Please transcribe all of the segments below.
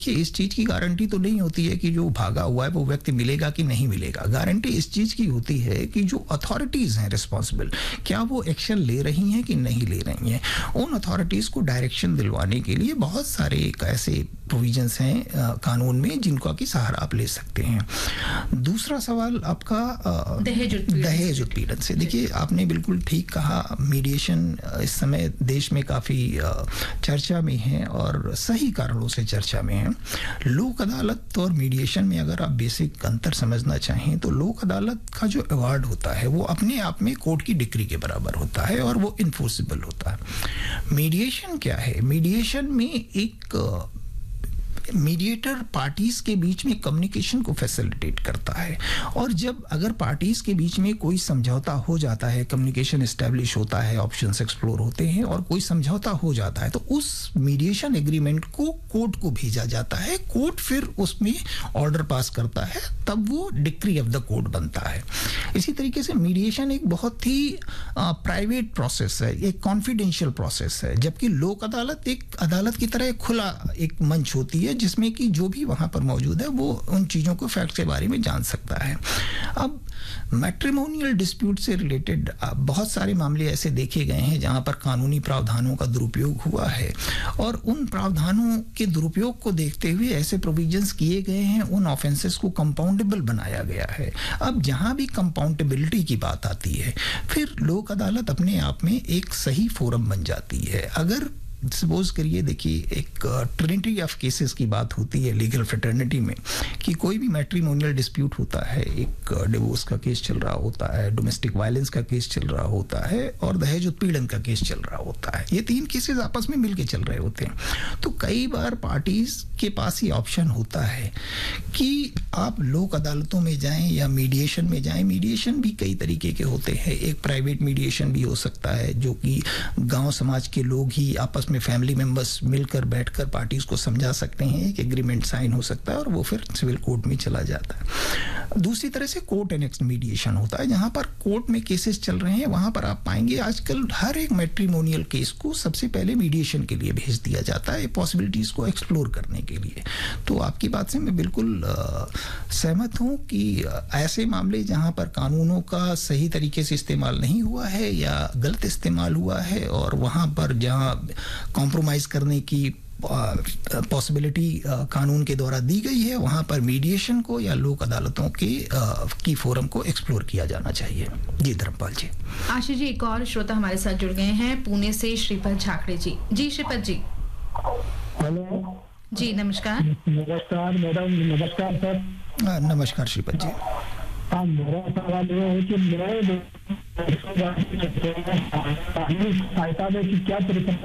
कि इस चीज की गारंटी तो नहीं होती है कि जो भागा हुआ है वो व्यक्ति मिलेगा कि नहीं मिलेगा। गारंटी इस चीज की होती है कि जो अथॉरिटीज हैं रिस्पॉन्सिबल, क्या वो एक्शन ले रही हैं कि नहीं ले रही हैं। उन अथॉरिटीज को डायरेक्शन दिलवाने के लिए बहुत सारे ऐसे प्रोविजंस हैं कानून में जिनका कि सहारा आप ले सकते हैं। दूसरा सवाल आपका दहेज उत्पीड़न से। देखिए, आपने बिल्कुल ठीक कहा, मीडिएशन इस समय देश में काफ़ी चर्चा में है और सही कारणों से चर्चा में है। लोक अदालत और मीडिएशन में अगर आप बेसिक अंतर समझना चाहें तो लोक अदालत का जो अवार्ड होता है वो अपने आप में कोर्ट की डिक्री के बराबर होता है और वो इन्फोर्सिबल होता है। मीडिएशन क्या है? मीडिएशन में एक मीडिएटर पार्टीज के बीच में कम्युनिकेशन को फैसिलिटेट करता है, और जब अगर पार्टीज के बीच में कोई समझौता हो जाता है, कम्युनिकेशन एस्टेब्लिश होता है, ऑप्शंस एक्सप्लोर होते हैं और कोई समझौता हो जाता है तो उस मीडिएशन एग्रीमेंट को कोर्ट को भेजा जाता है। कोर्ट फिर उसमें ऑर्डर पास करता है, तब वो डिक्री ऑफ द कोर्ट बनता है। इसी तरीके से मीडिएशन एक बहुत ही प्राइवेट प्रोसेस है, एक कॉन्फिडेंशियल प्रोसेस है, जबकि लोक अदालत एक अदालत की तरह खुला एक मंच होती है जिसमें कि जो भी वहां पर मौजूद है वो उन चीजों को फैक्ट के बारे में जान सकता है। अब मैट्रिमोनियल डिस्प्यूट से रिलेटेड बहुत सारे मामले ऐसे देखे गए हैं जहां पर कानूनी प्रावधानों का दुरुपयोग हुआ है, और उन प्रावधानों के दुरुपयोग को देखते हुए ऐसे प्रोविजंस किए गए हैं, उन ऑफेंसेस को कंपाउंडेबल बनाया गया है। अब जहां भी कंपाउंडेबिलिटी की बात आती है, फिर लोक अदालत अपने आप में एक सही फोरम बन जाती है। अगर सपोज करिए, देखिए, एक ट्रिनिटी ऑफ केसेस की बात होती है लीगल फ्रेटर्निटी में कि कोई भी मैट्रिमोनियल डिस्प्यूट होता है, एक डिवोर्स का केस चल रहा होता है, डोमेस्टिक वायलेंस का केस चल रहा होता है और दहेज उत्पीड़न का केस चल रहा होता है। ये तीन केसेस आपस में मिलके चल रहे होते हैं। तो कई बार पार्टीज के पास ये ऑप्शन होता है कि आप लोक अदालतों में जाएं या मीडिएशन में जाएं। मीडिएशन भी कई तरीके के होते हैं। एक प्राइवेट मीडिएशन भी हो सकता है जो कि गाँव समाज के लोग ही आपस में फैमिली मेंबर्स मिलकर बैठकर पार्टीज को समझा सकते हैं, एक एग्रीमेंट साइन हो सकता है और वो फिर सिविल कोर्ट में चला जाता है। दूसरी तरह से कोर्ट एनेक्स्ड मीडिएशन होता है, जहां पर कोर्ट में केसेस चल रहे हैं, वहां पर आप पाएंगे आजकल हर एक मैट्रिमोनियल केस को सबसे पहले मीडिएशन के लिए भेज दिया जाता है, पॉसिबिलिटीज को एक्सप्लोर करने के लिए। तो आपकी बात से मैं बिल्कुल सहमत हूं कि ऐसे मामले जहां पर कानूनों का सही तरीके से इस्तेमाल नहीं हुआ है या गलत इस्तेमाल हुआ है और वहां पर जहां कॉम्प्रोमाइज करने की पॉसिबिलिटी कानून के द्वारा दी गई है, वहां पर मीडिएशन को या लोक अदालतों की फोरम को एक्सप्लोर किया जाना चाहिए। जी धर्मपाल जी। आशीष जी, एक और श्रोता हमारे साथ जुड़ गए हैं पुणे से, श्रीपद झाकड़े जी। जी श्रीपद जी। हेलो जी, नमस्कार। नमस्कार मैडम। नमस्कार सर। नमस्कार श्रीपद जी। हाँ, मेरा सवाल ये है कि मैं सहायता में कि क्या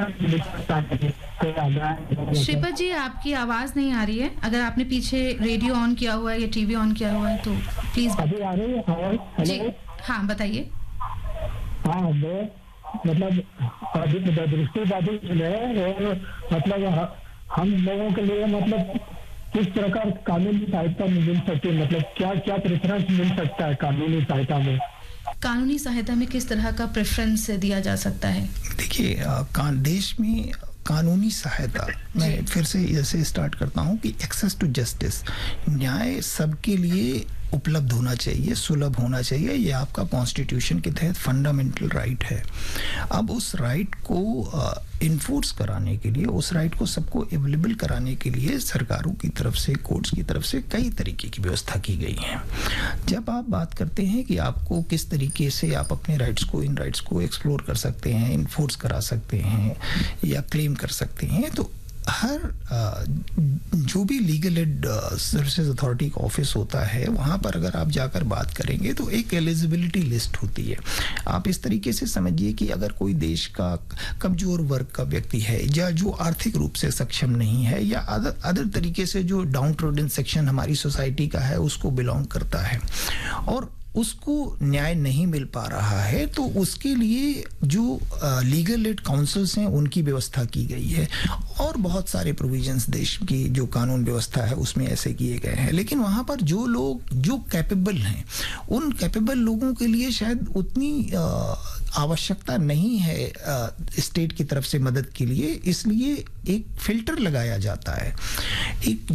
श्रीपद जी, आपकी आवाज नहीं आ रही है। अगर आपने पीछे रेडियो ऑन किया हुआ है या टीवी ऑन किया हुआ है तो प्लीज। अभी आ रही है? जी हाँ, बताइए। हाँ, मैं मतलब अभी दृष्टिबाधित है और मतलब हम लोगों के लिए मतलब किस प्रकार कानूनी सहायता मिल सकती है, मतलब क्या क्या प्रेफरेंस मिल सकता है कानूनी सहायता में? कानूनी सहायता में किस तरह का प्रेफरेंस दिया जा सकता है? देखिए, देश में कानूनी सहायता, मैं फिर से ऐसे स्टार्ट करता हूं कि एक्सेस टू जस्टिस, न्याय सबके लिए उपलब्ध होना चाहिए, सुलभ होना चाहिए। ये आपका कॉन्स्टिट्यूशन के तहत फंडामेंटल राइट है। अब उस राइट को इन्फोर्स कराने के लिए, उस राइट को सबको अवेलेबल कराने के लिए सरकारों की तरफ से, कोर्ट्स की तरफ से कई तरीके की व्यवस्था की गई है। जब आप बात करते हैं कि आपको किस तरीके से आप अपने राइट्स को, इन राइट्स को एक्सप्लोर कर सकते हैं, इन्फोर्स करा सकते हैं या क्लेम कर सकते हैं, तो हर जो भी लीगल एड सर्विसेज अथॉरिटी का ऑफिस होता है, वहाँ पर अगर आप जाकर बात करेंगे तो एक एलिजिबिलिटी लिस्ट होती है। आप इस तरीके से समझिए कि अगर कोई देश का कमजोर वर्ग का व्यक्ति है या जो आर्थिक रूप से सक्षम नहीं है या अदर तरीके से जो डाउन ट्रोडन सेक्शन हमारी सोसाइटी का है उसको बिलोंग करता है, और उसको न्याय नहीं मिल पा रहा है, तो उसके लिए जो लीगल एड काउंसिल्स हैं उनकी व्यवस्था की गई है और बहुत सारे प्रोविजंस देश की जो कानून व्यवस्था है उसमें ऐसे किए गए हैं। लेकिन वहाँ पर जो लोग जो कैपेबल हैं, उन कैपेबल लोगों के लिए शायद उतनी आवश्यकता नहीं है स्टेट की तरफ से मदद के लिए, इसलिए एक फिल्टर लगाया जाता है। एक